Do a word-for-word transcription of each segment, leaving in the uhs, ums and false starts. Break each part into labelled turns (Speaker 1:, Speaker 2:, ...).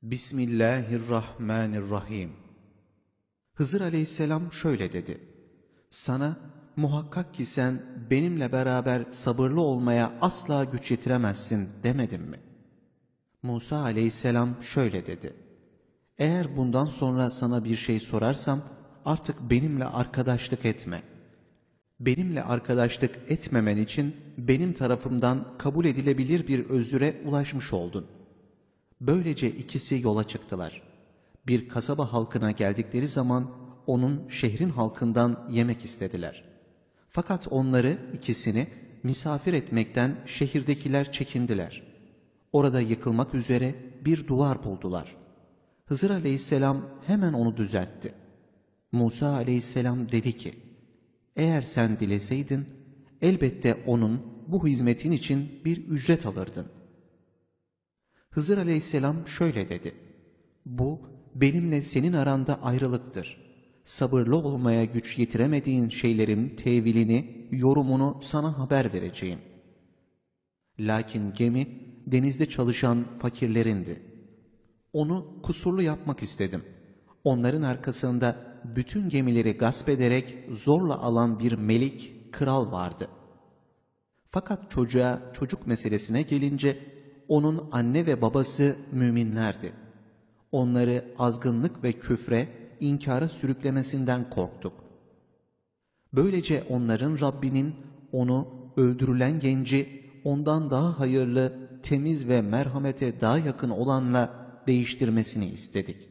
Speaker 1: Bismillahirrahmanirrahim. Hızır aleyhisselam şöyle dedi: Sana muhakkak ki sen benimle beraber sabırlı olmaya asla güç yetiremezsin demedim mi? Musa aleyhisselam şöyle dedi: Eğer bundan sonra sana bir şey sorarsam artık benimle arkadaşlık etme. Benimle arkadaşlık etmemen için benim tarafımdan kabul edilebilir bir özüre ulaşmış oldun. Böylece ikisi yola çıktılar. Bir kasaba halkına geldikleri zaman onun şehrin halkından yemek istediler. Fakat onları ikisini misafir etmekten şehirdekiler çekindiler. Orada yıkılmak üzere bir duvar buldular. Hızır aleyhisselam hemen onu düzeltti. Musa aleyhisselam dedi ki: Eğer sen dileseydin elbette onun bu hizmetin için bir ücret alırdın. Hızır aleyhisselam şöyle dedi: Bu benimle senin aranda ayrılıktır. Sabırlı olmaya güç yetiremediğin şeylerin tevilini, yorumunu sana haber vereceğim. Lakin gemi denizde çalışan fakirlerindi. Onu kusurlu yapmak istedim. Onların arkasında bütün gemileri gasp ederek zorla alan bir melik, kral vardı. Fakat çocuğa, çocuk meselesine gelince onun anne ve babası müminlerdi. Onları azgınlık ve küfre, inkara sürüklemesinden korktuk. Böylece onların Rabbinin onu öldürülen genci ondan daha hayırlı, temiz ve merhamete daha yakın olanla değiştirmesini istedik.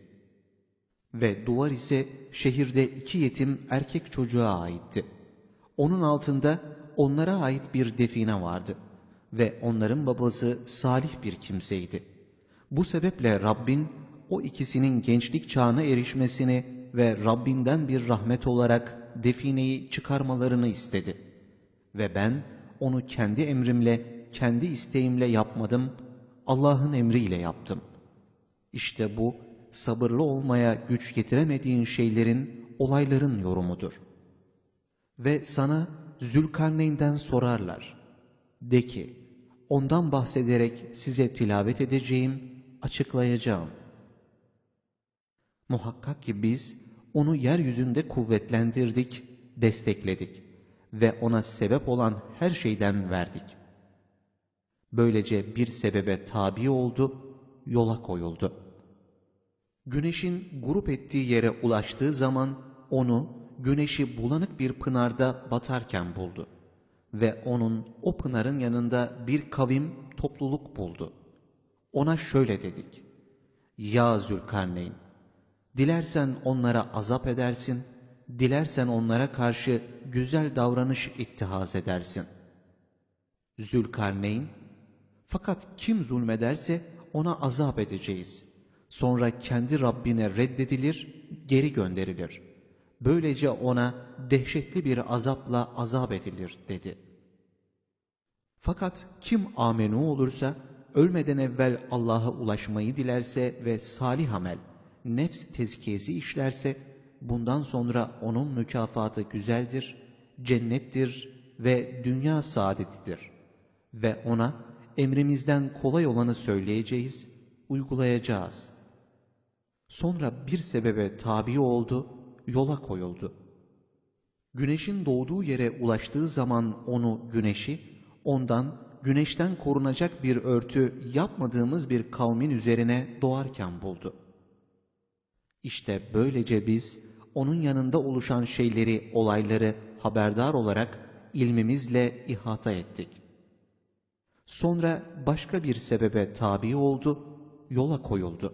Speaker 1: Ve duvar ise şehirde iki yetim erkek çocuğa aitti. Onun altında onlara ait bir define vardı ve onların babası salih bir kimseydi. Bu sebeple Rabbin o ikisinin gençlik çağına erişmesini ve Rabbinden bir rahmet olarak defineyi çıkarmalarını istedi. Ve ben onu kendi emrimle, kendi isteğimle yapmadım, Allah'ın emriyle yaptım. İşte bu, sabırlı olmaya güç getiremediğin şeylerin, olayların yorumudur. Ve sana Zülkarneyn'den sorarlar. De ki, ondan bahsederek size tilavet edeceğim, açıklayacağım. Muhakkak ki biz onu yeryüzünde kuvvetlendirdik, destekledik ve ona sebep olan her şeyden verdik. Böylece bir sebebe tabi oldu, yola koyuldu. Güneşin grup ettiği yere ulaştığı zaman onu güneşi bulanık bir pınarda batarken buldu. Ve onun o pınarın yanında bir kavim, topluluk buldu. Ona şöyle dedik: Ya Zülkarneyn! Dilersen onlara azap edersin, dilersen onlara karşı güzel davranış ittihaz edersin. Zülkarneyn: Fakat kim zulmederse ona azap edeceğiz. Sonra kendi Rabbine reddedilir, geri gönderilir. Böylece ona dehşetli bir azapla azap edilir dedi. Fakat kim amenu olursa, ölmeden evvel Allah'a ulaşmayı dilerse ve salih amel, nefs tezkiyesi işlerse, bundan sonra onun mükafatı güzeldir, cennettir ve dünya saadetidir. Ve ona emrimizden kolay olanı söyleyeceğiz, uygulayacağız. Sonra bir sebebe tabi oldu, yola koyuldu. Güneşin doğduğu yere ulaştığı zaman onu güneşi, ondan güneşten korunacak bir örtü yapmadığımız bir kavmin üzerine doğarken buldu. İşte böylece biz onun yanında oluşan şeyleri, olayları haberdar olarak ilmimizle ihata ettik. Sonra başka bir sebebe tabi oldu, yola koyuldu.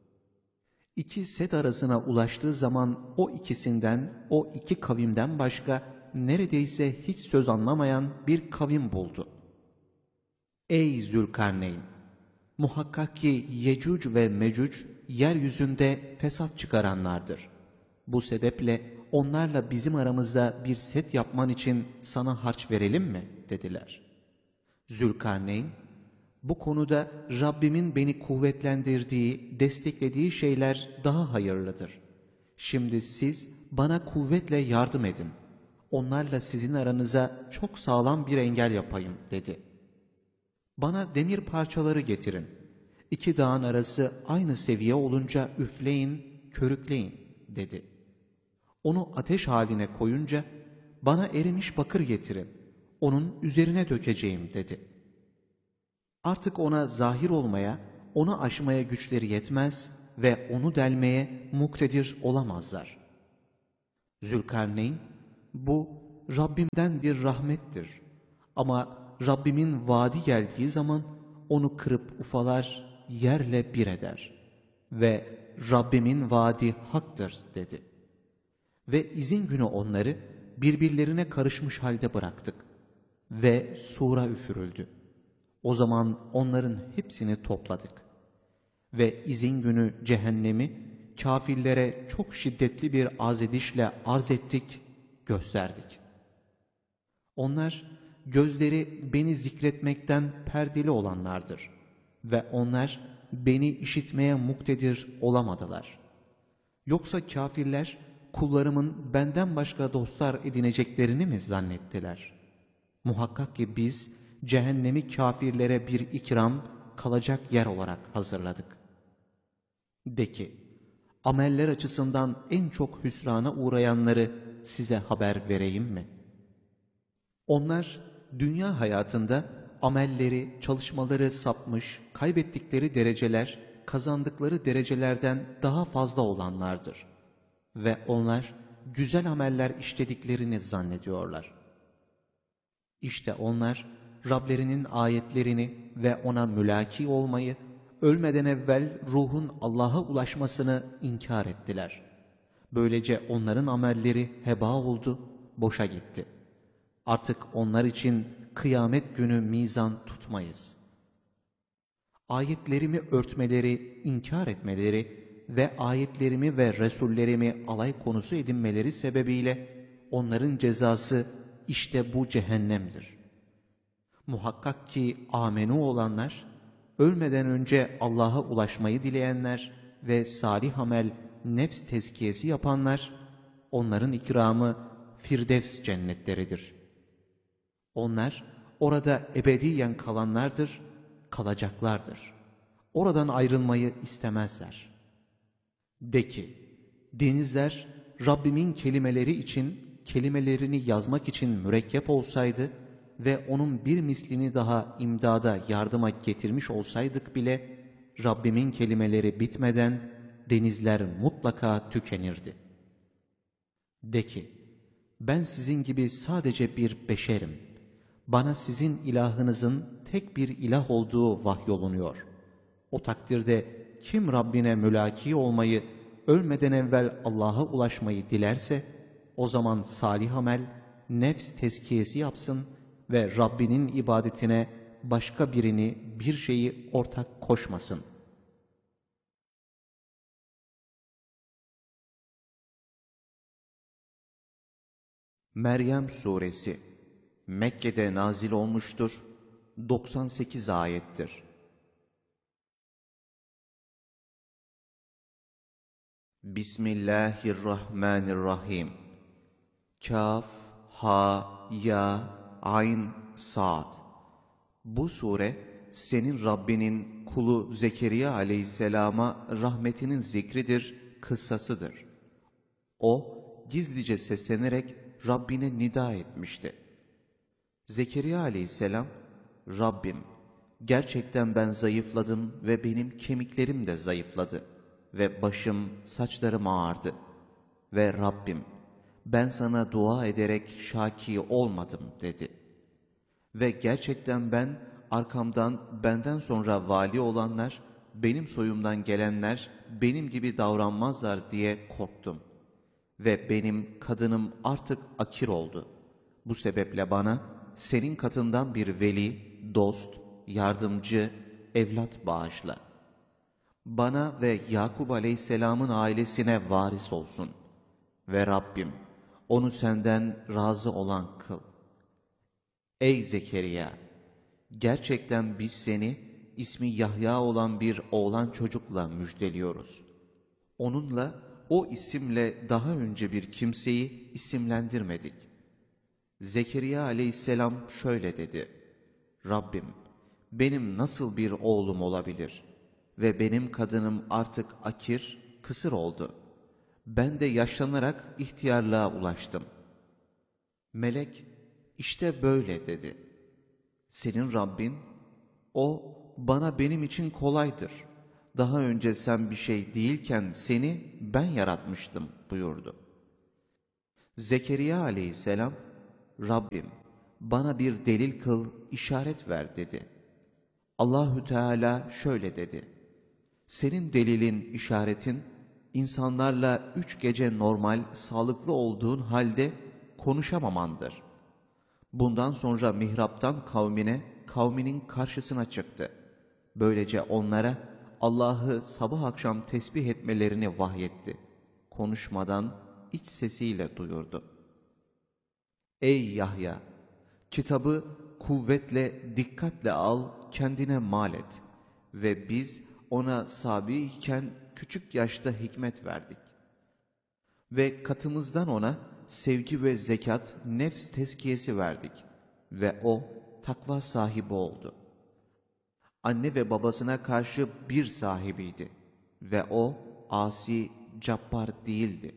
Speaker 1: İki set arasına ulaştığı zaman o ikisinden, o iki kavimden başka neredeyse hiç söz anlamayan bir kavim buldu. Ey Zülkarneyn! Muhakkak ki Yecüc ve Mecüc yeryüzünde fesat çıkaranlardır. Bu sebeple onlarla bizim aramızda bir set yapman için sana harç verelim mi? Dediler. Zülkarneyn: Bu konuda Rabbimin beni kuvvetlendirdiği, desteklediği şeyler daha hayırlıdır. Şimdi siz bana kuvvetle yardım edin. Onlarla sizin aranıza çok sağlam bir engel yapayım dedi. Bana demir parçaları getirin. İki dağın arası aynı seviye olunca üfleyin, körükleyin dedi. Onu ateş haline koyunca bana erimiş bakır getirin, onun üzerine dökeceğim dedi. Artık ona zahir olmaya, onu aşmaya güçleri yetmez ve onu delmeye muktedir olamazlar. Zülkarneyn, bu Rabbimden bir rahmettir. Ama Rabbimin vaadi geldiği zaman onu kırıp ufalar, yerle bir eder. Ve Rabbimin vaadi haktır dedi. Ve izin günü onları birbirlerine karışmış halde bıraktık. Ve sura üfürüldü. O zaman onların hepsini topladık. Ve izin günü cehennemi kafirlere çok şiddetli bir azedişle arz ettik, gösterdik. Onlar gözleri beni zikretmekten perdeli olanlardır ve onlar beni işitmeye muktedir olamadılar. Yoksa kafirler kullarımın benden başka dostlar edineceklerini mi zannettiler? Muhakkak ki biz cehennemi kafirlere bir ikram, kalacak yer olarak hazırladık. De ki, ameller açısından en çok hüsrana uğrayanları size haber vereyim mi? Onlar dünya hayatında amelleri, çalışmaları sapmış, kaybettikleri dereceler, kazandıkları derecelerden daha fazla olanlardır. Ve onlar güzel ameller işlediklerini zannediyorlar. İşte onlar Rablerinin ayetlerini ve ona mülaki olmayı, ölmeden evvel ruhun Allah'a ulaşmasını inkar ettiler. Böylece onların amelleri heba oldu, boşa gitti. Artık onlar için kıyamet günü mizan tutmayız. Ayetlerimi örtmeleri, inkar etmeleri ve ayetlerimi ve Resullerimi alay konusu edinmeleri sebebiyle onların cezası işte bu cehennemdir. Muhakkak ki amenu olanlar, ölmeden önce Allah'a ulaşmayı dileyenler ve salih amel, nefs tezkiyesi yapanlar, onların ikramı Firdevs cennetleridir. Onlar orada ebediyen kalanlardır, kalacaklardır. Oradan ayrılmayı istemezler. De ki, denizler Rabbimin kelimeleri için, kelimelerini yazmak için mürekkep olsaydı ve onun bir mislini daha imdada, yardıma getirmiş olsaydık bile, Rabbimin kelimeleri bitmeden denizler mutlaka tükenirdi. De ki, ben sizin gibi sadece bir beşerim. Bana sizin ilahınızın tek bir ilah olduğu vahyolunuyor. O takdirde kim Rabbine mülaki olmayı, ölmeden evvel Allah'a ulaşmayı dilerse, o zaman salih amel, nefs tezkiyesi yapsın ve Rabbinin ibadetine başka birini, bir şeyi ortak koşmasın. Meryem Suresi Mekke'de nazil olmuştur, doksan sekiz ayettir. Bismillahirrahmanirrahim. Kaf, ha, ya, ayn, sad. Bu sure, senin Rabbinin kulu Zekeriya aleyhisselama rahmetinin zikridir, kıssasıdır. O, gizlice seslenerek Rabbine nida etmişti. Zekeriya aleyhisselam, Rabbim, gerçekten ben zayıfladım ve benim kemiklerim de zayıfladı ve başım, saçlarım ağardı. Ve Rabbim, ben sana dua ederek şaki olmadım dedi. Ve gerçekten ben, arkamdan benden sonra vali olanlar, benim soyumdan gelenler benim gibi davranmazlar diye korktum. Ve benim kadınım artık akir oldu. Bu sebeple bana senin katından bir veli, dost, yardımcı, evlat bağışla. Bana ve Yakup aleyhisselamın ailesine varis olsun. Ve Rabbim, onu senden razı olan kıl. Ey Zekeriya! Gerçekten biz seni ismi Yahya olan bir oğlan çocukla müjdeliyoruz. Onunla, o isimle daha önce bir kimseyi isimlendirmedik. Zekeriya aleyhisselam şöyle dedi: Rabbim, benim nasıl bir oğlum olabilir? ve benim kadınım artık akir, kısır oldu. Ben de yaşlanarak ihtiyarlığa ulaştım. Melek, işte böyle dedi. Senin Rabbin, o bana benim için kolaydır. Daha önce sen bir şey değilken seni ben yaratmıştım buyurdu. Zekeriya aleyhisselam, Rabbim bana bir delil kıl, işaret ver dedi. Allahü Teala şöyle dedi. Senin delilin, işaretin, insanlarla üç gece normal, sağlıklı olduğun halde konuşamamandır. Bundan sonra mihraptan kavmine, kavminin karşısına çıktı. Böylece onlara Allah'ı sabah akşam tesbih etmelerini vahyetti. Konuşmadan iç sesiyle duyurdu. Ey Yahya! Kitabı kuvvetle, dikkatle al, kendine mal et. Ve biz ona sabi iken küçük yaşta hikmet verdik. Ve katımızdan ona sevgi ve zekat, nefs tezkiyesi verdik. Ve o takva sahibi oldu. Anne ve babasına karşı bir sahibiydi. Ve o asi, cabbar değildi.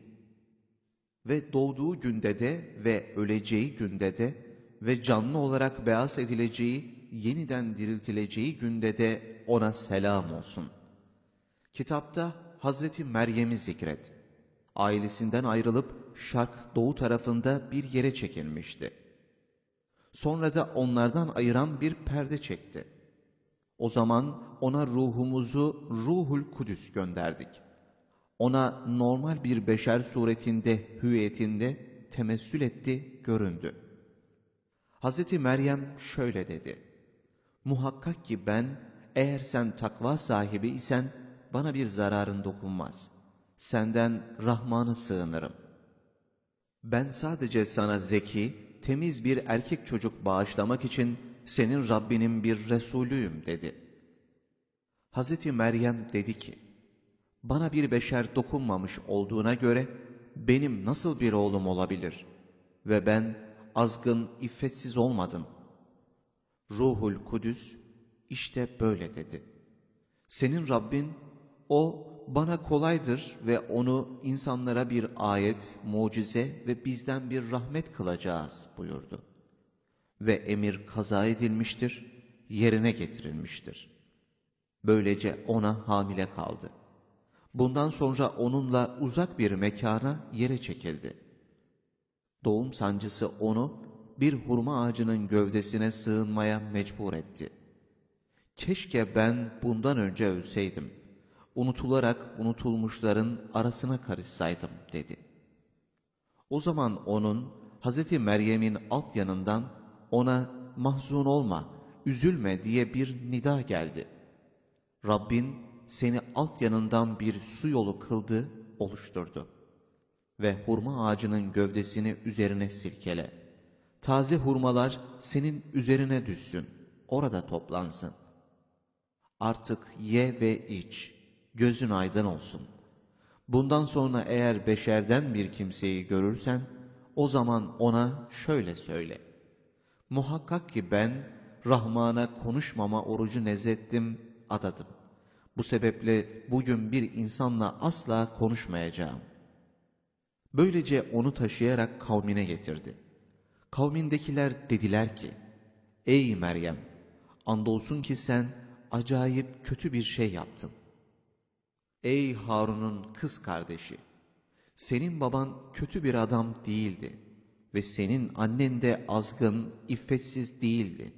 Speaker 1: Ve doğduğu günde de ve öleceği günde de ve canlı olarak beas edileceği, yeniden diriltileceği günde de ona selam olsun. Kitapta Hazreti Meryem'i zikret. Ailesinden ayrılıp şark doğu tarafında bir yere çekilmişti. Sonra da onlardan ayıran bir perde çekti. O zaman ona ruhumuzu Ruhul Kudüs gönderdik. Ona normal bir beşer suretinde, hüviyetinde temessül etti, göründü. Hazreti Meryem şöyle dedi. Muhakkak ki ben, eğer sen takva sahibi isen, bana bir zararın dokunmaz. Senden Rahman'a sığınırım. Ben sadece sana zeki, temiz bir erkek çocuk bağışlamak için senin Rabbinin bir Resulüyüm dedi. Hazreti Meryem dedi ki, bana bir beşer dokunmamış olduğuna göre benim nasıl bir oğlum olabilir? Ve ben azgın, iffetsiz olmadım. Ruhul Kudüs işte böyle dedi. Senin Rabbin, o bana kolaydır ve onu insanlara bir ayet, mucize ve bizden bir rahmet kılacağız buyurdu. Ve emir kaza edilmiştir, yerine getirilmiştir. Böylece ona hamile kaldı. Bundan sonra onunla uzak bir mekana yere çekildi. Doğum sancısı onu bir hurma ağacının gövdesine sığınmaya mecbur etti. Keşke ben bundan önce ölseydim, unutularak unutulmuşların arasına karışsaydım dedi. O zaman onun, Hazreti Meryem'in alt yanından ona mahzun olma, üzülme diye bir nida geldi. Rabbin seni alt yanından bir su yolu kıldı, oluşturdu. Ve hurma ağacının gövdesini üzerine silkele. Taze hurmalar senin üzerine düşsün, orada toplansın. Artık ye ve iç, gözün aydın olsun. Bundan sonra eğer beşerden bir kimseyi görürsen, o zaman ona şöyle söyle. Muhakkak ki ben Rahman'a konuşmama orucu nezrettim, adadım. Bu sebeple bugün bir insanla asla konuşmayacağım. Böylece onu taşıyarak kavmine getirdi. Kavmindekiler dediler ki, ey Meryem, andolsun ki sen acayip kötü bir şey yaptın. Ey Harun'un kız kardeşi, senin baban kötü bir adam değildi ve senin annen de azgın, iffetsiz değildi.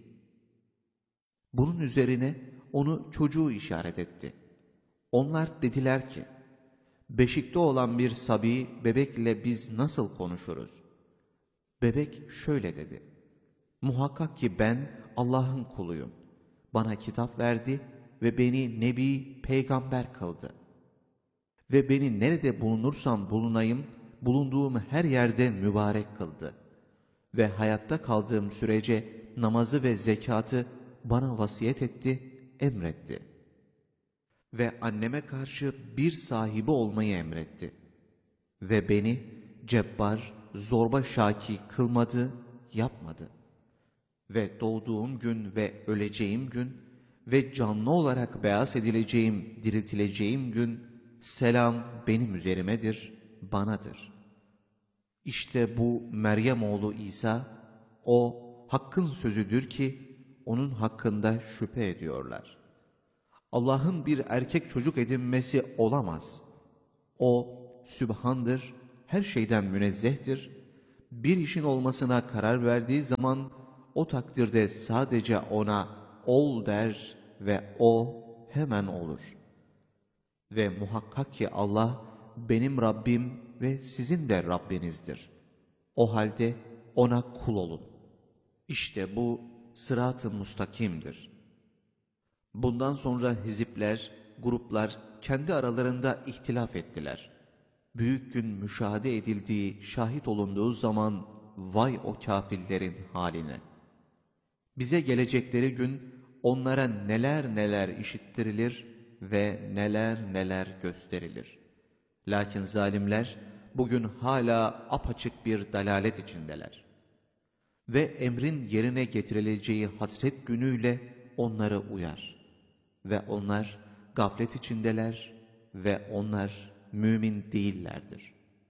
Speaker 1: Bunun üzerine onu çocuğu işaret etti. Onlar dediler ki, beşikte olan bir sabi bebekle biz nasıl konuşuruz? Bebek şöyle dedi, muhakkak ki ben Allah'ın kuluyum. Bana kitap verdi ve beni nebi, peygamber kıldı. Ve beni nerede bulunursam bulunayım, bulunduğum her yerde mübarek kıldı. Ve hayatta kaldığım sürece namazı ve zekatı bana vasiyet etti, emretti. Ve anneme karşı bir sahibi olmayı emretti. Ve beni cebbar, zorba şaki kılmadı, yapmadı. Ve doğduğum gün ve öleceğim gün ve canlı olarak beyaz edileceğim, diriltileceğim gün, selam benim üzerimedir, banadır. İşte bu Meryem oğlu İsa, o Hakk'ın sözüdür ki, onun hakkında şüphe ediyorlar. Allah'ın bir erkek çocuk edinmesi olamaz. O, Sübhan'dır, her şeyden münezzehtir. Bir işin olmasına karar verdiği zaman, o takdirde sadece ona ol der ve o hemen olur. Ve muhakkak ki Allah benim Rabbim ve sizin de Rabbinizdir. O halde ona kul olun. İşte bu sırat-ı mustakimdir. Bundan sonra hizipler, gruplar kendi aralarında ihtilaf ettiler. Büyük gün müşahede edildiği, şahit olunduğu zaman vay o kâfirlerin haline. Bize gelecekleri gün onlara neler neler işittirilir ve neler neler gösterilir. Lakin zalimler bugün hala apaçık bir dalalet içindeler. Ve emrin yerine getirileceği hasret günüyle onları uyar. Ve onlar gaflet içindeler ve onlar mümin değillerdir.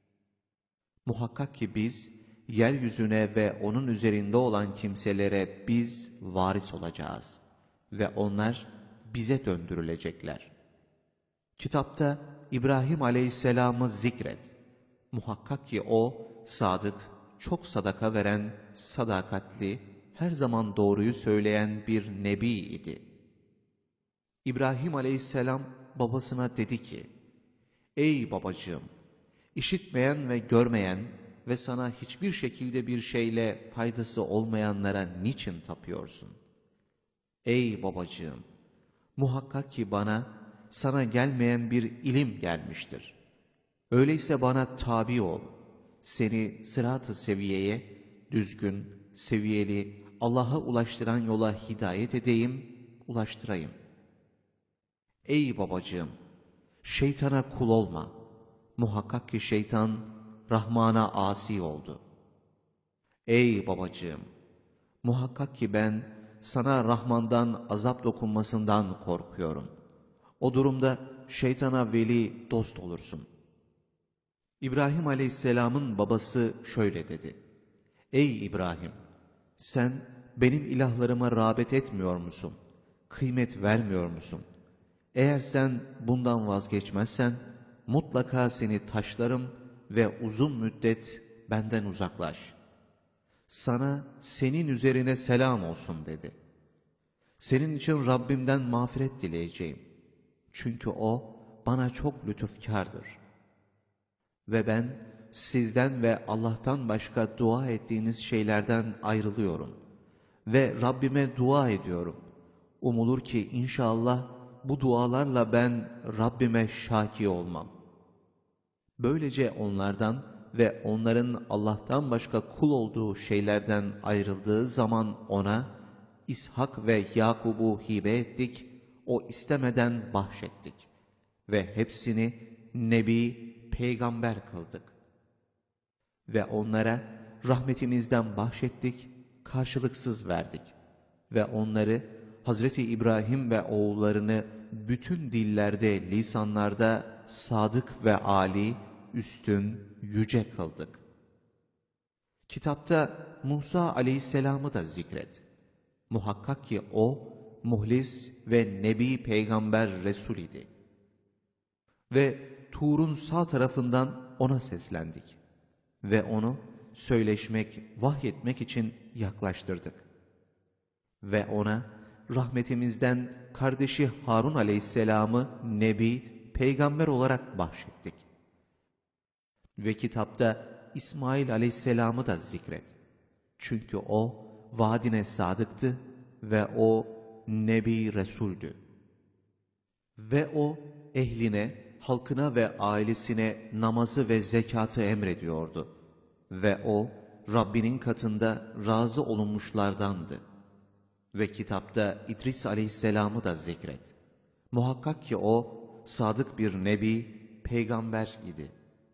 Speaker 1: Muhakkak ki biz yeryüzüne ve onun üzerinde olan kimselere biz varis olacağız ve onlar bize döndürülecekler. Kitapta İbrahim Aleyhisselam'ı zikret. Muhakkak ki o sadık, çok sadaka veren, sadakatli, her zaman doğruyu söyleyen bir nebi idi. İbrahim Aleyhisselam babasına dedi ki, ey babacığım, işitmeyen ve görmeyen ve sana hiçbir şekilde bir şeyle faydası olmayanlara niçin tapıyorsun? Ey babacığım, muhakkak ki bana, sana gelmeyen bir ilim gelmiştir. Öyleyse bana tabi ol, seni sırat-ı seviyeye, düzgün, seviyeli, Allah'a ulaştıran yola hidayet edeyim, ulaştırayım. Ey babacığım, şeytana kul olma. Muhakkak ki şeytan, Rahman'a asi oldu. Ey babacığım, muhakkak ki ben, sana Rahman'dan azap dokunmasından korkuyorum. O durumda şeytana veli, dost olursun. İbrahim Aleyhisselam'ın babası şöyle dedi. Ey İbrahim, sen benim ilahlarıma rağbet etmiyor musun? Kıymet vermiyor musun? Eğer sen bundan vazgeçmezsen, mutlaka seni taşlarım ve uzun müddet benden uzaklaş. Sana senin üzerine selam olsun dedi. Senin için Rabbimden mağfiret dileyeceğim. Çünkü O bana çok lütufkardır. Ve ben sizden ve Allah'tan başka dua ettiğiniz şeylerden ayrılıyorum. Ve Rabbime dua ediyorum. Umulur ki inşallah bu dualarla ben Rabbime şaki olmam. Böylece onlardan ve onların Allah'tan başka kul olduğu şeylerden ayrıldığı zaman ona İshak ve Yakub'u hibe ettik, o istemeden bahşettik ve hepsini nebi, peygamber kıldık. Ve onlara rahmetimizden bahşettik, karşılıksız verdik ve onları Hazreti İbrahim ve oğullarını bütün dillerde, lisanlarda sadık ve âli, üstün, yüce kıldık. Kitapta Musa aleyhisselamı da zikret. Muhakkak ki o, muhlis ve nebi peygamber Resul idi. Ve Tur'un sağ tarafından ona seslendik. Ve onu söyleşmek, vahyetmek için yaklaştırdık. Ve ona rahmetimizden kardeşi Harun aleyhisselamı nebi, peygamber olarak bahşettik. Ve kitapta İsmail aleyhisselamı da zikret. Çünkü o vaadine sadıktı ve o nebi resuldü. Ve o ehline, halkına ve ailesine namazı ve zekatı emrediyordu. Ve o Rabbinin katında razı olunmuşlardandı. Ve kitapta İdris aleyhisselamı da zikret. Muhakkak ki o sadık bir nebi, peygamber idi.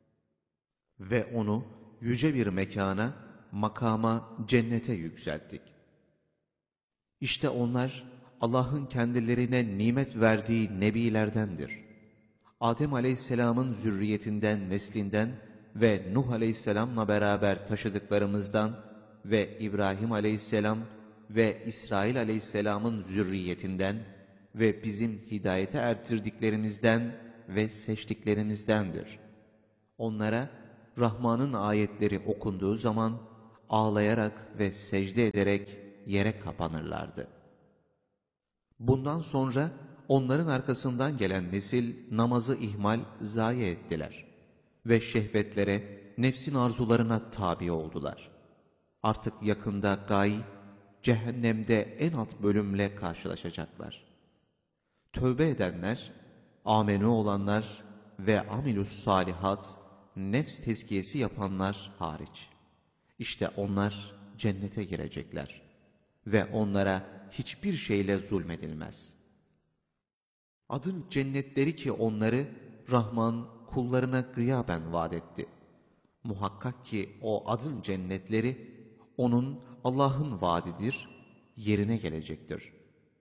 Speaker 1: Ve onu yüce bir mekana, makama, cennete yükselttik. İşte onlar Allah'ın kendilerine nimet verdiği nebilerdendir. Adem Aleyhisselam'ın zürriyetinden, neslinden ve Nuh Aleyhisselam'la beraber taşıdıklarımızdan ve İbrahim Aleyhisselam ve İsrail Aleyhisselam'ın zürriyetinden ve bizim hidayete ertirdiklerimizden ve seçtiklerimizdendir. Onlara Rahman'ın ayetleri okunduğu zaman ağlayarak ve secde ederek yere kapanırlardı. Bundan sonra onların arkasından gelen nesil namazı ihmal, zayi ettiler ve şehvetlere, nefsin arzularına tabi oldular. Artık yakında gay, cehennemde en alt bölümle karşılaşacaklar. Tövbe edenler, amenü olanlar ve amilus salihat, nefs tezkiyesi yapanlar hariç. İşte onlar cennete girecekler ve onlara hiçbir şeyle zulmedilmez. Adın cennetleri ki onları Rahman kullarına gıyaben vaat etti. Muhakkak ki o adın cennetleri onun, Allah'ın vaadidir, yerine gelecektir.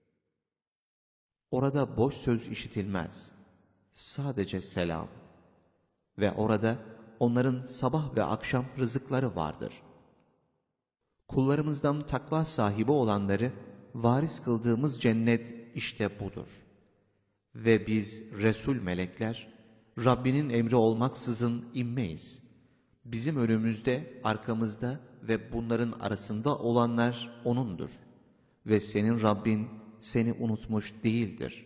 Speaker 1: Orada boş söz işitilmez, sadece selam. Ve orada onların sabah ve akşam rızıkları vardır. Kullarımızdan takva sahibi olanları varis kıldığımız cennet işte budur. Ve biz Resul melekler, Rabbinin emri olmaksızın inmeyiz. Bizim önümüzde, arkamızda ve bunların arasında olanlar O'nundur. Ve senin Rabbin seni unutmuş değildir.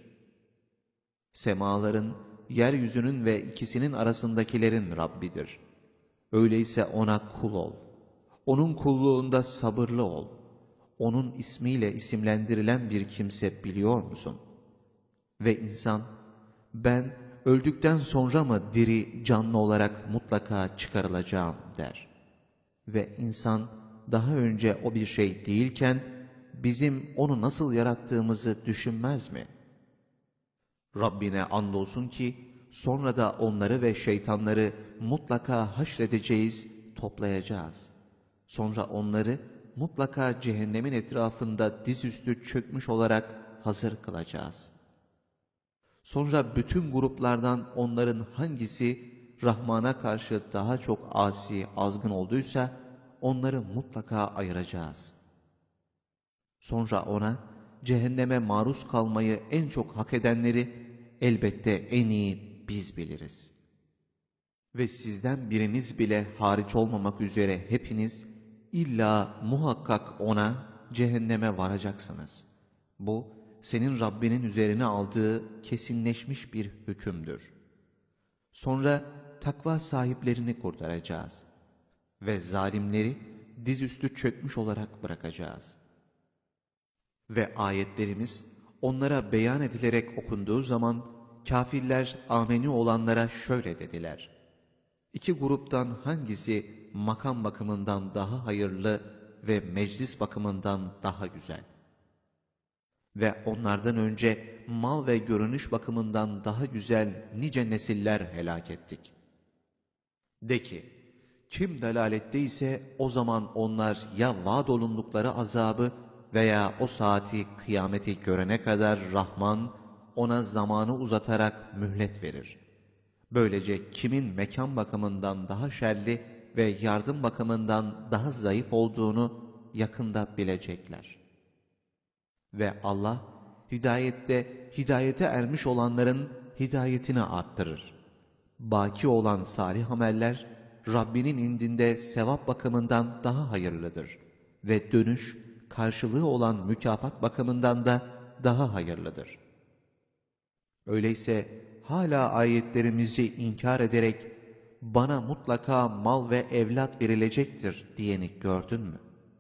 Speaker 1: Semaların, yeryüzünün ve ikisinin arasındakilerin Rabbidir. Öyleyse O'na kul ol. O'nun kulluğunda sabırlı ol. O'nun ismiyle isimlendirilen bir kimse biliyor musun? Ve insan, ben öldükten sonra mı diri, canlı olarak mutlaka çıkarılacağım der. Ve insan, daha önce o bir şey değilken, bizim onu nasıl yarattığımızı düşünmez mi? Rabbine andolsun ki, sonra da onları ve şeytanları mutlaka haşredeceğiz, toplayacağız. Sonra onları mutlaka cehennemin etrafında dizüstü çökmüş olarak hazır kılacağız. Sonra bütün gruplardan onların hangisi Rahman'a karşı daha çok asi, azgın olduysa onları mutlaka ayıracağız. Sonra ona cehenneme maruz kalmayı en çok hak edenleri elbette en iyi biz biliriz. Ve sizden biriniz bile hariç olmamak üzere hepiniz illa muhakkak ona, cehenneme varacaksınız. Bu senin Rabbinin üzerine aldığı kesinleşmiş bir hükümdür. Sonra takva sahiplerini kurtaracağız ve zalimleri dizüstü çökmüş olarak bırakacağız. Ve ayetlerimiz onlara beyan edilerek okunduğu zaman kafirler ameni olanlara şöyle dediler: İki gruptan hangisi makam bakımından daha hayırlı ve meclis bakımından daha güzel? Ve onlardan önce mal ve görünüş bakımından daha güzel nice nesiller helak ettik. De ki, kim dalalette ise o zaman onlar ya vaad olundukları azabı veya o saati, kıyameti görene kadar Rahman ona zamanı uzatarak mühlet verir. Böylece kimin mekan bakımından daha şerli ve yardım bakımından daha zayıf olduğunu yakında bilecekler. Ve Allah hidayette hidayete ermiş olanların hidayetini arttırır. Baki olan salih ameller Rabbinin indinde sevap bakımından daha hayırlıdır ve dönüş karşılığı olan mükafat bakımından da daha hayırlıdır. Öyleyse hala ayetlerimizi inkar ederek bana mutlaka mal ve evlat verilecektir diyeni gördün mü?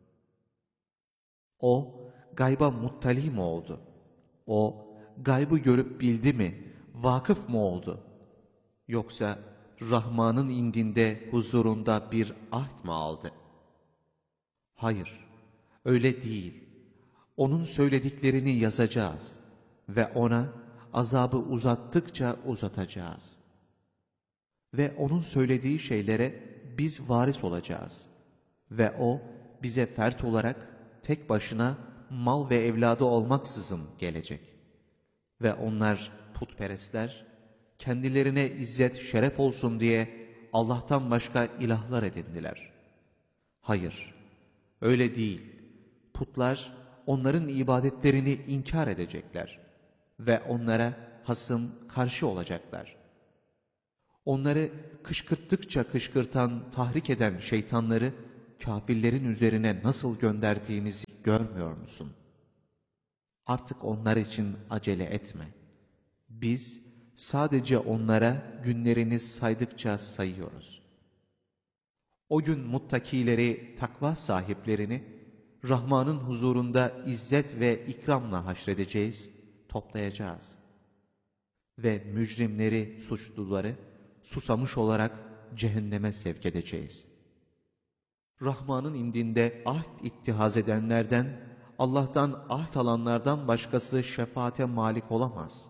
Speaker 1: O gayba muttali mi oldu? O gaybı görüp bildi mi? Vakıf mı oldu? Yoksa Rahman'ın indinde huzurunda bir ahd mı aldı? Hayır, öyle değil. Onun söylediklerini yazacağız ve ona azabı uzattıkça uzatacağız. Ve onun söylediği şeylere biz varis olacağız. Ve o bize fert olarak tek başına mal ve evladı olmaksızın gelecek. Ve onlar putperestler, kendilerine izzet şeref olsun diye Allah'tan başka ilahlar edindiler. Hayır, öyle değil. Putlar onların ibadetlerini inkar edecekler ve onlara hasım karşı olacaklar. Onları kışkırttıkça kışkırtan, tahrik eden şeytanları kâfirlerin üzerine nasıl gönderdiğimizi görmüyor musun? Artık onlar için acele etme. Biz sadece onlara günlerini saydıkça sayıyoruz. O gün muttakileri, takva sahiplerini Rahman'ın huzurunda izzet ve ikramla haşredeceğiz, toplayacağız. Ve mücrimleri, suçluları susamış olarak cehenneme sevk edeceğiz. Rahman'ın indinde ahd ittihaz edenlerden, Allah'tan ahd alanlardan başkası şefaate malik olamaz.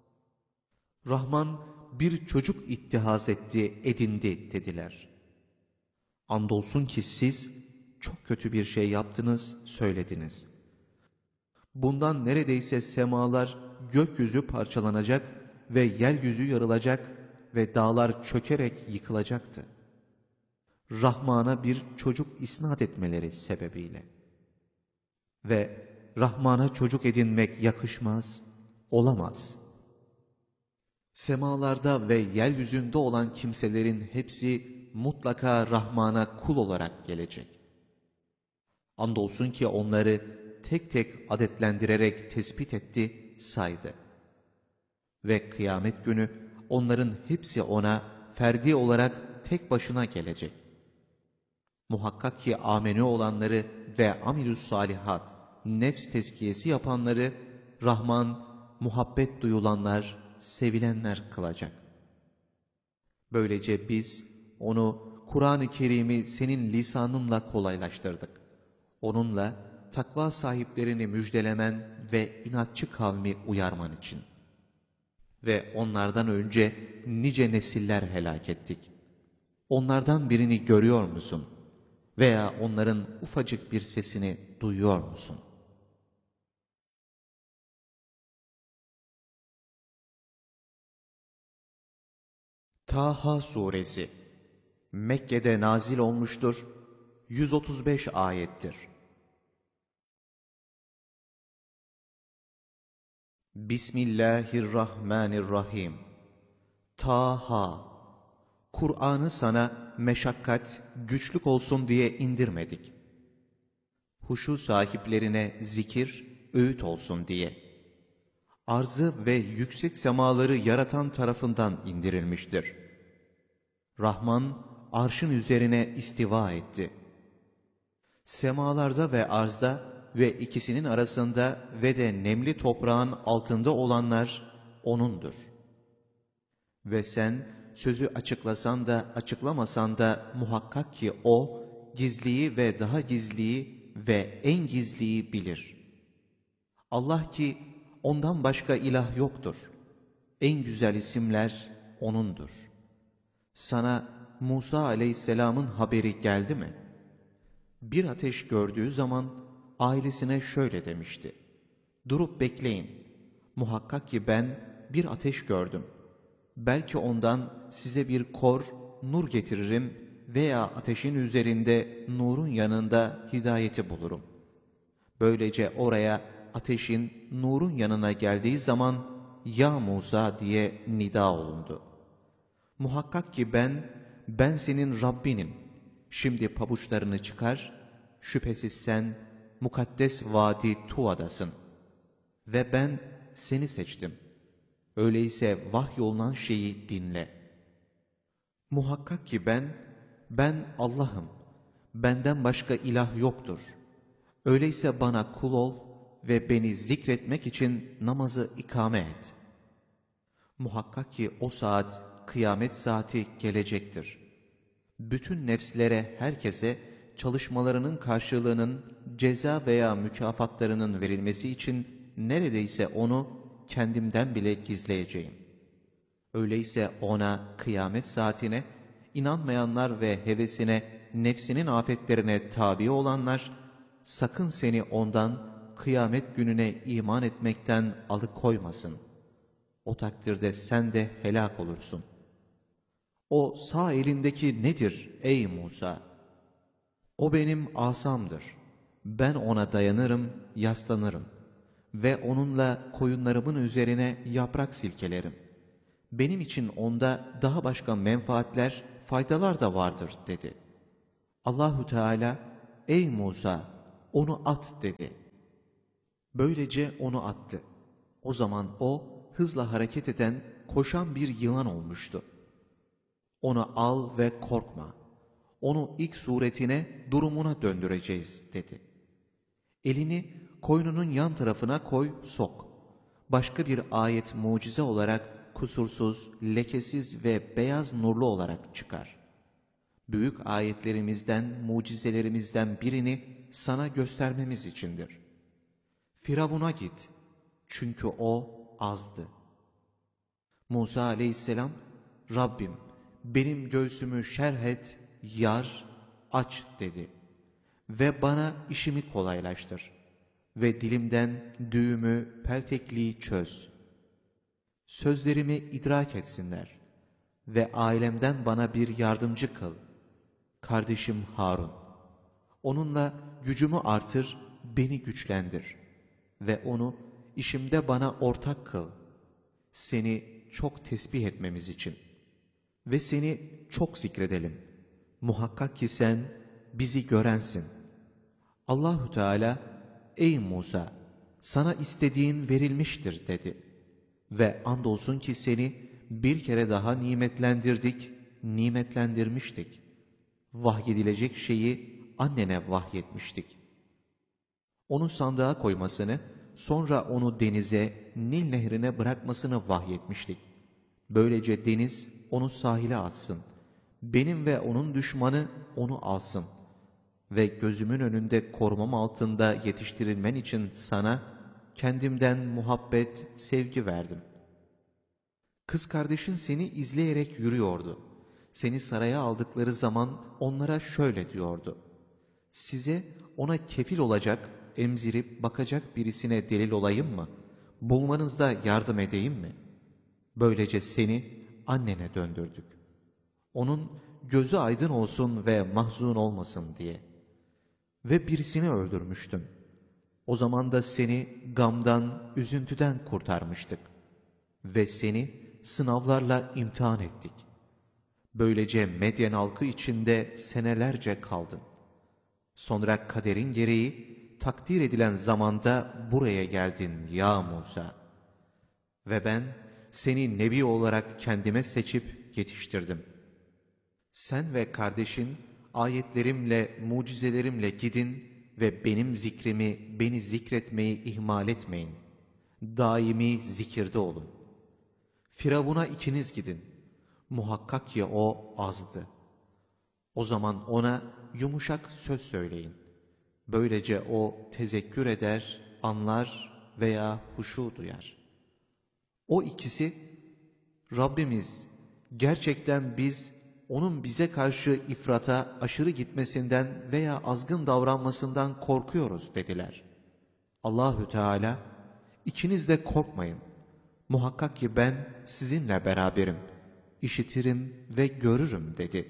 Speaker 1: Rahman bir çocuk ittihaz etti, edindi dediler. Andolsun ki siz çok kötü bir şey yaptınız, söylediniz. Bundan neredeyse semalar, gökyüzü parçalanacak ve yeryüzü yarılacak ve dağlar çökerek yıkılacaktı. Rahman'a bir çocuk isnat etmeleri sebebiyle. Ve Rahman'a çocuk edinmek yakışmaz, olamaz. Semalarda ve yeryüzünde olan kimselerin hepsi mutlaka Rahman'a kul olarak gelecek. Andolsun ki onları tek tek adetlendirerek tespit etti, saydı. Ve kıyamet günü onların hepsi ona ferdi olarak tek başına gelecek. Muhakkak ki amene olanları ve amilus salihat, nefs tezkiyesi yapanları Rahman muhabbet duyulanlar, sevilenler kılacak. Böylece biz onu, Kur'an-ı Kerim'i senin lisanınla kolaylaştırdık. Onunla takva sahiplerini müjdelemen ve inatçı kavmi uyarman için. Ve onlardan önce nice nesiller helak ettik. Onlardan birini görüyor musun? Veya onların ufacık bir sesini duyuyor musun? Taha Suresi Mekke'de nazil olmuştur, yüz otuz beş ayettir. Bismillahirrahmanirrahim. Taha, Kur'an'ı sana meşakkat, güçlük olsun diye indirmedik. Huşu sahiplerine zikir, öğüt olsun diye. Arzı ve yüksek semaları yaratan tarafından indirilmiştir. Rahman, arşın üzerine istiva etti. Semalarda ve arzda ve ikisinin arasında ve de nemli toprağın altında olanlar O'nundur. Ve sen sözü açıklasan da açıklamasan da muhakkak ki O, gizliyi ve daha gizliyi ve en gizliyi bilir. Allah ki ondan başka ilah yoktur. En güzel isimler O'nundur. Sana Musa aleyhisselamın haberi geldi mi? Bir ateş gördüğü zaman ailesine şöyle demişti. Durup bekleyin. Muhakkak ki ben bir ateş gördüm. Belki ondan size bir kor, nur getiririm veya ateşin üzerinde nurun yanında hidayeti bulurum. Böylece oraya ateşin nurun yanına geldiği zaman ya Musa diye nida olundu. Muhakkak ki ben, ben senin Rabbinim. Şimdi pabuçlarını çıkar, şüphesiz sen mukaddes vadi Tuva'dasın. Ve ben seni seçtim. Öyleyse vahyolunan şeyi dinle. Muhakkak ki ben, ben Allah'ım. Benden başka ilah yoktur. Öyleyse bana kul ol ve beni zikretmek için namazı ikame et. Muhakkak ki o saat, kıyamet saati gelecektir. Bütün nefslere, herkese çalışmalarının karşılığının ceza veya mükafatlarının verilmesi için neredeyse onu kendimden bile gizleyeceğim. Öyleyse ona, kıyamet saatine, inanmayanlar ve hevesine, nefsinin afetlerine tabi olanlar, sakın seni ondan kıyamet gününe iman etmekten alıkoymasın. O takdirde sen de helak olursun. O sağ elindeki nedir ey Musa? O benim asamdır. Ben ona dayanırım, yaslanırım ve onunla koyunlarımın üzerine yaprak silkelerim. Benim için onda daha başka menfaatler, faydalar da vardır dedi. Allahu Teala, ey Musa, onu at dedi. Böylece onu attı. O zaman o hızla hareket eden, koşan bir yılan olmuştu. Onu al ve korkma. Onu ilk suretine, durumuna döndüreceğiz dedi. Elini koynunun yan tarafına koy, sok. Başka bir ayet mucize olarak kusursuz, lekesiz ve beyaz nurlu olarak çıkar. Büyük ayetlerimizden, mucizelerimizden birini sana göstermemiz içindir. Firavun'a git, çünkü o azdı. Musa aleyhisselam, Rabbim benim göğsümü şerh et, yar, aç dedi. Ve bana işimi kolaylaştır. Ve dilimden düğümü, peltekliği çöz. Sözlerimi idrak etsinler. Ve ailemden bana bir yardımcı kıl. Kardeşim Harun. Onunla gücümü artır, beni güçlendir. Ve onu işimde bana ortak kıl. Seni çok tesbih etmemiz için. Ve seni çok zikredelim. Muhakkak ki sen bizi görensin. Allahu Teala, ey Musa, sana istediğin verilmiştir dedi. Ve andolsun ki seni bir kere daha nimetlendirdik, nimetlendirmiştik. Vahyedilecek şeyi annene vahyetmiştik. Onu sandığa koymasını, sonra onu denize, Nil nehrine bırakmasını vahyetmiştik. Böylece deniz onu sahile atsın. Benim ve onun düşmanı onu alsın. Ve gözümün önünde korumam altında yetiştirilmen için sana kendimden muhabbet, sevgi verdim. Kız kardeşin seni izleyerek yürüyordu. Seni saraya aldıkları zaman onlara şöyle diyordu. Size ona kefil olacak, emzirip bakacak birisine delil olayım mı? Bulmanızda yardım edeyim mi? Böylece seni annene döndürdük. Onun gözü aydın olsun ve mahzun olmasın diye. Ve birisini öldürmüştün. O zaman da seni gamdan, üzüntüden kurtarmıştık. Ve seni sınavlarla imtihan ettik. Böylece Medyen halkı içinde senelerce kaldın. Sonra kaderin gereği takdir edilen zamanda buraya geldin ya Musa. Ve ben seni nebi olarak kendime seçip yetiştirdim. Sen ve kardeşin ayetlerimle, mucizelerimle gidin ve benim zikrimi, beni zikretmeyi ihmal etmeyin. Daimi zikirde olun. Firavun'a ikiniz gidin. Muhakkak ki o azdı. O zaman ona yumuşak söz söyleyin. Böylece o tezekkür eder, anlar veya huşu duyar. O ikisi, Rabbimiz gerçekten biz onun bize karşı ifrata, aşırı gitmesinden veya azgın davranmasından korkuyoruz dediler. Allahü Teala, ikiniz de korkmayın. Muhakkak ki ben sizinle beraberim, işitirim ve görürüm dedi.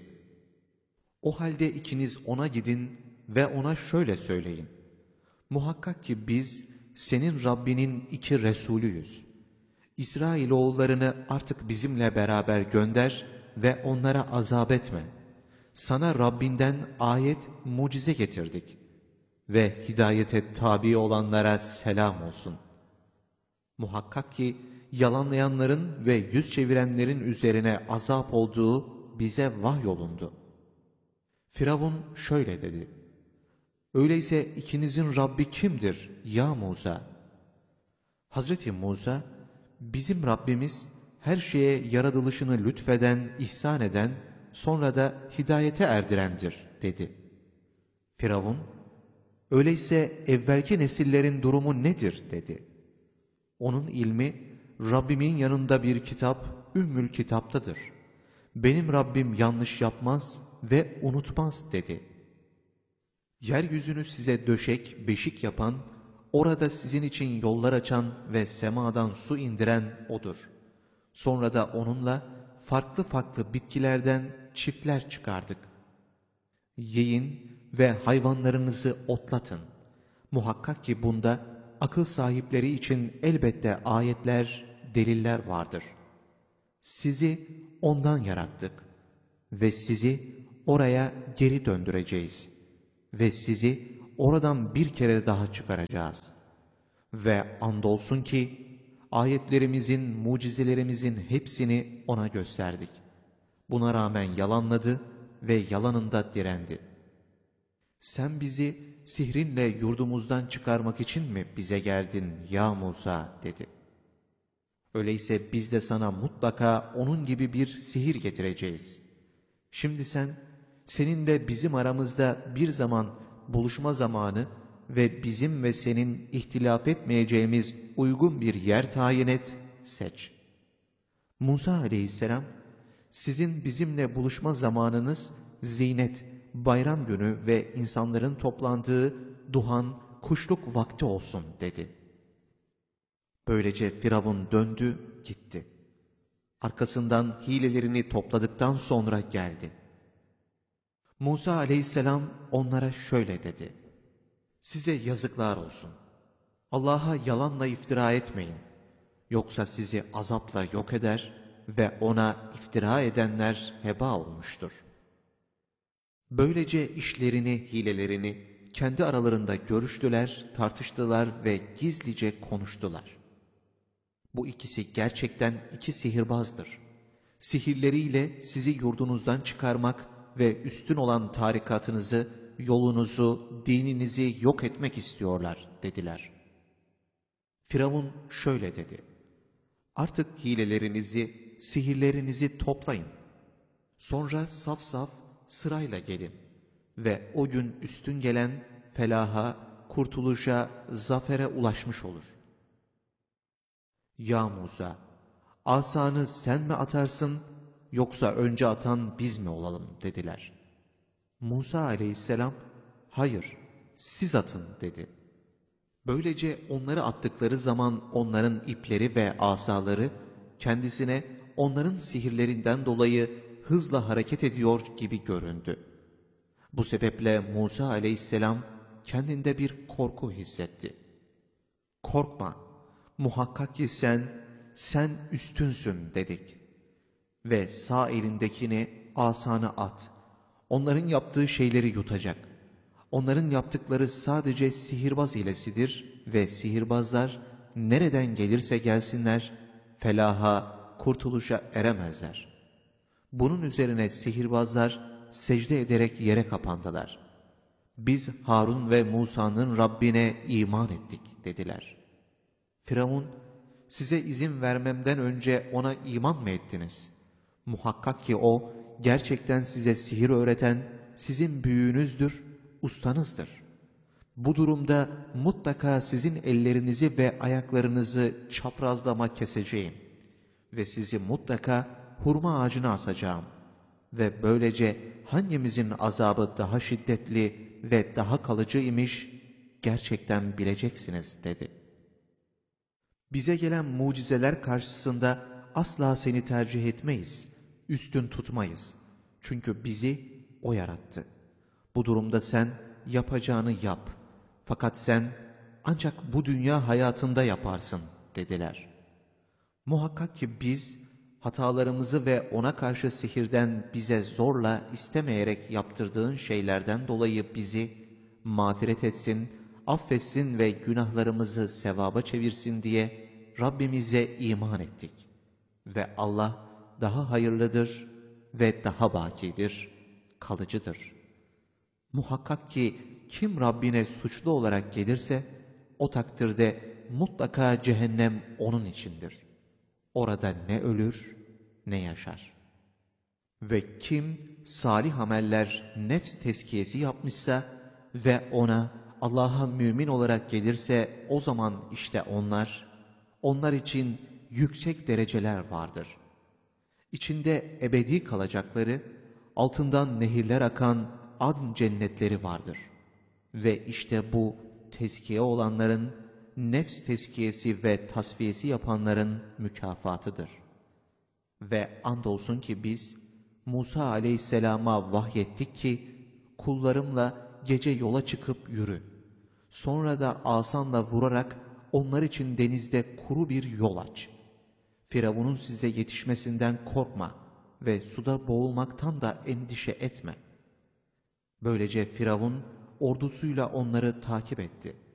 Speaker 1: O halde ikiniz ona gidin ve ona şöyle söyleyin. Muhakkak ki biz senin Rabbinin iki Resulüyüz. İsrailoğullarını artık bizimle beraber gönder ve onlara azap etme. Sana Rabbinden ayet, mucize getirdik. Ve hidayete tabi olanlara selam olsun. Muhakkak ki yalanlayanların ve yüz çevirenlerin üzerine azap olduğu bize vahyolundu. Firavun şöyle dedi. Öyleyse ikinizin Rabbi kimdir ya Musa? Hazreti Musa, bizim Rabbimiz her şeye yaratılışını lütfeden, ihsan eden, sonra da hidayete erdirendir dedi. Firavun, öyleyse evvelki nesillerin durumu nedir dedi. Onun ilmi Rabbimin yanında bir kitap, Ümmül Kitap'tadır. Benim Rabbim yanlış yapmaz ve unutmaz dedi. Yeryüzünü size döşek, beşik yapan, orada sizin için yollar açan ve semadan su indiren O'dur. Sonra da onunla farklı farklı bitkilerden çiftler çıkardık. Yiyin ve hayvanlarınızı otlatın. Muhakkak ki bunda akıl sahipleri için elbette ayetler, deliller vardır. Sizi ondan yarattık ve sizi oraya geri döndüreceğiz ve sizi oradan bir kere daha çıkaracağız. Ve andolsun ki ayetlerimizin, mucizelerimizin hepsini ona gösterdik. Buna rağmen yalanladı ve yalanında direndi. Sen bizi sihrinle yurdumuzdan çıkarmak için mi bize geldin ya Musa dedi. Öyleyse biz de sana mutlaka onun gibi bir sihir getireceğiz. Şimdi sen seninle bizim aramızda bir zaman buluşma zamanı ve bizim ve senin ihtilaf etmeyeceğimiz uygun bir yer tayin et, seç. Musa aleyhisselam, sizin bizimle buluşma zamanınız zinet, bayram günü ve insanların toplandığı duhan, kuşluk vakti olsun dedi. Böylece Firavun döndü, gitti. Arkasından hilelerini topladıktan sonra geldi. Musa aleyhisselam onlara şöyle dedi. Size yazıklar olsun. Allah'a yalanla iftira etmeyin. Yoksa sizi azapla yok eder ve ona iftira edenler heba olmuştur. Böylece işlerini, hilelerini kendi aralarında görüştüler, tartıştılar ve gizlice konuştular. Bu ikisi gerçekten iki sihirbazdır. Sihirleriyle sizi yurdunuzdan çıkarmak ve üstün olan tarikatınızı, yolunuzu, dininizi yok etmek istiyorlar dediler. Firavun şöyle dedi. Artık hilelerinizi, sihirlerinizi toplayın. Sonra saf saf sırayla gelin ve o gün üstün gelen felaha, kurtuluşa, zafere ulaşmış olur. Ya Musa, asanı sen mi atarsın yoksa önce atan biz mi olalım dediler. Musa aleyhisselam, hayır siz atın dedi. Böylece onları attıkları zaman onların ipleri ve asaları kendisine onların sihirlerinden dolayı hızla hareket ediyor gibi göründü. Bu sebeple Musa aleyhisselam kendinde bir korku hissetti. Korkma, muhakkak ki sen, sen üstünsün dedik. Ve sağ elindekini, asanı at. Onların yaptığı şeyleri yutacak. Onların yaptıkları sadece sihirbaz hilesidir ve sihirbazlar nereden gelirse gelsinler, felaha, kurtuluşa eremezler. Bunun üzerine sihirbazlar secde ederek yere kapandılar. Biz Harun ve Musa'nın Rabbine iman ettik dediler. Firavun, size izin vermemden önce ona iman mı ettiniz? Muhakkak ki o gerçekten size sihir öğreten sizin büyüğünüzdür, ustanızdır. Bu durumda mutlaka sizin ellerinizi ve ayaklarınızı çaprazlama keseceğim ve sizi mutlaka hurma ağacına asacağım ve böylece hangimizin azabı daha şiddetli ve daha kalıcı imiş gerçekten bileceksiniz dedi. Bize gelen mucizeler karşısında asla seni tercih etmeyiz, üstün tutmayız. Çünkü bizi O yarattı. Bu durumda sen yapacağını yap. Fakat sen ancak bu dünya hayatında yaparsın dediler. Muhakkak ki biz hatalarımızı ve ona karşı sihirden bize zorla istemeyerek yaptırdığın şeylerden dolayı bizi mağfiret etsin, affetsin ve günahlarımızı sevaba çevirsin diye Rabbimize iman ettik. Ve Allah daha hayırlıdır ve daha bakidir, kalıcıdır. Muhakkak ki kim Rabbine suçlu olarak gelirse o takdirde mutlaka cehennem onun içindir. Orada ne ölür ne yaşar. Ve kim salih ameller nefs tezkiyesi yapmışsa ve ona Allah'a mümin olarak gelirse o zaman işte onlar, onlar için yüksek dereceler vardır. İçinde ebedi kalacakları, altından nehirler akan adn cennetleri vardır. Ve işte bu tezkiye olanların nefs tezkiyesi ve tasfiyesi yapanların mükafatıdır. Ve andolsun ki biz Musa aleyhisselama vahyettik ki kullarımla gece yola çıkıp yürü. Sonra da asanla vurarak onlar için denizde kuru bir yol aç. Firavun'un size yetişmesinden korkma ve suda boğulmaktan da endişe etme. Böylece Firavun ordusuyla onları takip etti.